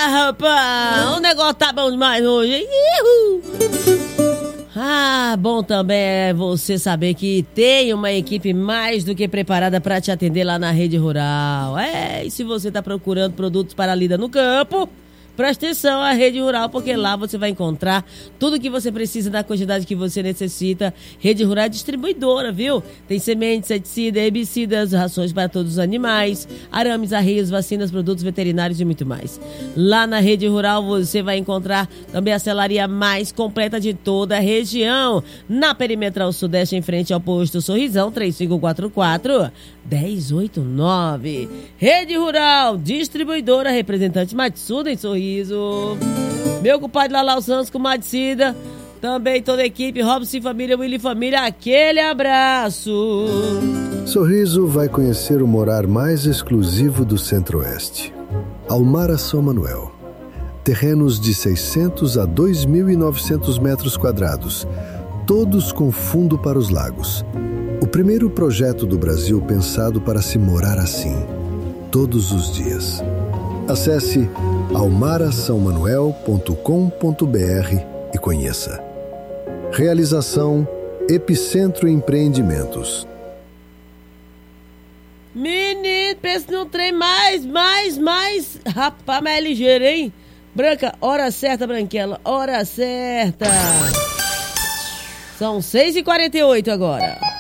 rapaz, o negócio tá bom demais hoje, hein? Bom também é você saber que tem uma equipe mais do que preparada para te atender lá na Rede Rural. E se você tá procurando produtos para a lida no campo, presta atenção à Rede Rural, porque lá você vai encontrar tudo que você precisa na quantidade que você necessita. Rede Rural é distribuidora, viu? Tem sementes, inseticida, herbicidas, rações para todos os animais, arames, arreios, vacinas, produtos veterinários e muito mais. Lá na Rede Rural você vai encontrar também a selaria mais completa de toda a região. Na Perimetral Sudeste, em frente ao posto Sorrisão, 3544-1089. Rede Rural, distribuidora, representante Matsuda em Sorriso. Meu compadre Lalau Santos com Madicida, também toda a equipe, Robson Família, Willy Família, aquele abraço. Sorriso vai conhecer o morar mais exclusivo do Centro-Oeste, Almara São Manuel. Terrenos de 600 a 2.900 metros quadrados, todos com fundo para os lagos. O primeiro projeto do Brasil pensado para se morar assim, todos os dias. Acesse almarasaomanuel.com.br e conheça. Realização Epicentro Empreendimentos. Menino, pensa no trem mais. Rapaz, mais ligeiro, hein? Branca, hora certa, Branquela, hora certa. São 6h48 agora.